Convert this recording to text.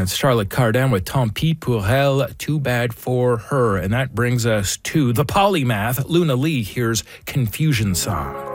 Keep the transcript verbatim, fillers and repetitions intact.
That's Charlotte Cardin with Tant pis pour elle, Too Bad for Her. And that brings us to the polymath. Luna Lee here's Confusion Song.